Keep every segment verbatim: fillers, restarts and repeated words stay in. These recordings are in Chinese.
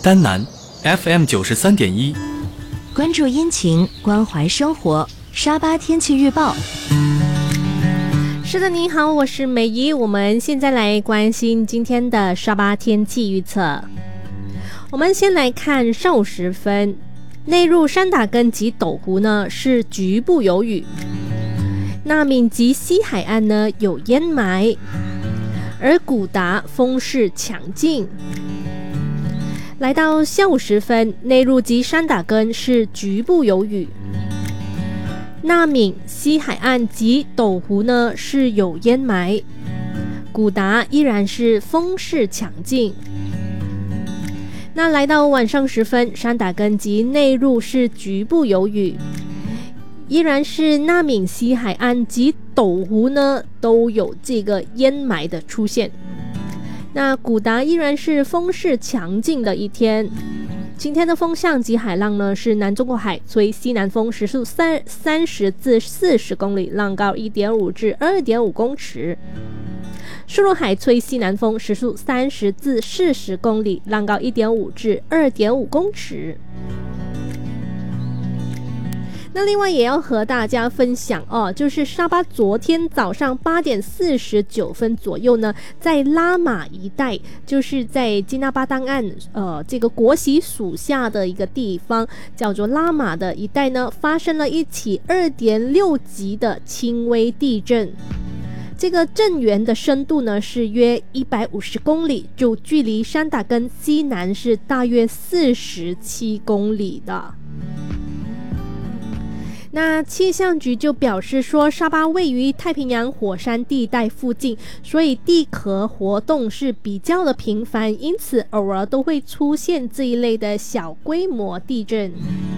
丹南 F M 九十三点一， 关注阴晴，关怀生活。沙巴天气预报。 是的，您好，我是美仪。我们现在来关心今天的沙巴天气预测。我们先来看上午时分，内陆山打根及斗湖呢是局部有雨，纳敏及西海岸呢有烟霾，而古达风势强劲。来到下午时分，内陆及山打根是局部有雨，纳敏、西海岸及斗湖呢是有烟霾，古达依然是风势强劲。那来到晚上时分，山打根及内陆是局部有雨，依然是纳敏、西海岸及斗湖呢都有这个烟霾的出现。那古达依然是风势强劲的一天。今天的风向及海浪呢是南中国海吹西南风，时速三三十至四十公里，浪高一点五至二点五公尺。苏禄海吹西南风，时速三十至四十公里，浪高一点五至二点五公尺。那另外也要和大家分享哦，就是沙巴昨天早上八点四十九分左右呢，在拉玛一带，就是在吉纳巴当岸呃这个国玺属下的一个地方，叫做拉玛的一带呢，发生了一起二点六级的轻微地震。这个震源的深度呢是约一百五十公里，就距离山打根西南是大约四十七公里的。那气象局就表示说，沙巴位于太平洋火山地带附近，所以地壳活动是比较的频繁，因此偶尔都会出现这一类的小规模地震。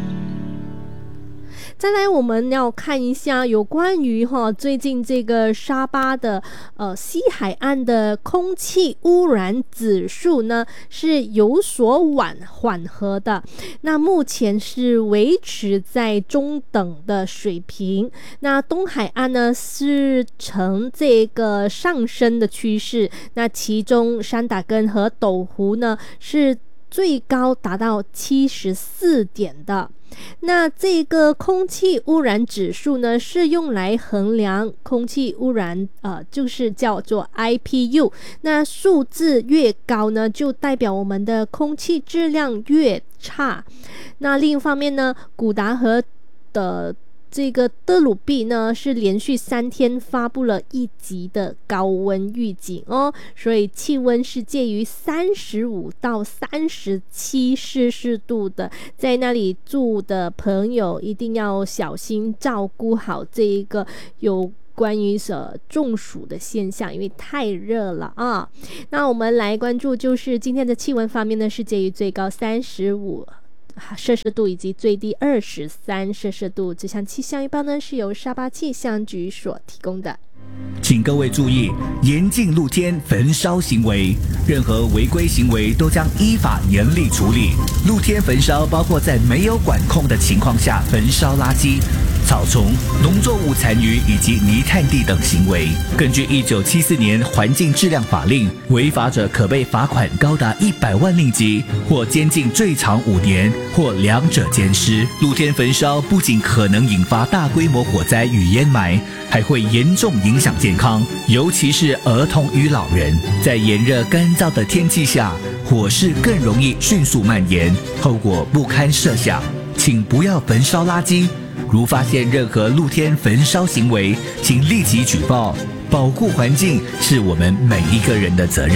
再来，我们要看一下有关于哈最近这个沙巴的呃西海岸的空气污染指数呢是有所缓缓和的，那目前是维持在中等的水平。那东海岸呢是呈这个上升的趋势，那其中山打根和斗湖呢是最高达到七十四点的。那这个空气污染指数呢是用来衡量空气污染呃，就是叫做 I P U， 那数字越高呢就代表我们的空气质量越差。那另一方面呢，古达和的这个德鲁比呢是连续三天发布了一级的高温预警哦，所以气温是介于三十五到三十七摄氏度的，在那里住的朋友一定要小心照顾好这一个有关于呃中暑的现象，因为太热了啊。那我们来关注就是今天的气温方面呢，是介于最高三十五摄氏度以及最低二十三摄氏度。这项气象预报呢是由沙巴气象局所提供的。 请各位注意，严禁露天焚烧行为，任何违规行为都将依法严厉处理。露天焚烧包括在没有管控的情况下焚烧垃圾、草丛、农作物残余以及泥炭地等行为。根据一九七四年环境质量法令，违法者可被罚款高达一百万令吉，或监禁最长五年，或两者兼施。露天焚烧不仅可能引发大规模火灾与烟霾，还会严重影响健康，尤其是儿童与老人。在炎热干燥的天气下，火势更容易迅速蔓延，后果不堪设想。请不要焚烧垃圾，如发现任何露天焚烧行为，请立即举报。保护环境是我们每一个人的责任。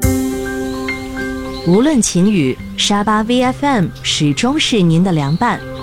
无论晴雨，沙巴 V F M 始终是您的良伴。